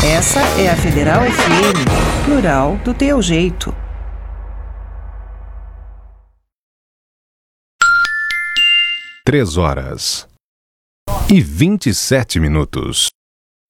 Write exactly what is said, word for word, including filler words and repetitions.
Essa é a Federal F M, plural do teu jeito. Três horas e vinte e sete minutos.